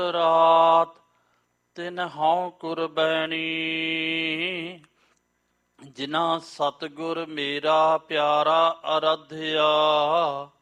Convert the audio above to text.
ਰਾਤ ਤਿਨ ਹਉ ਕੁਰਬੈਣੀ। ਜਿਨਾ ਸਤਿਗੁਰ ਮੇਰਾ ਪਿਆਰਾ ਅਰਾਧਿਆ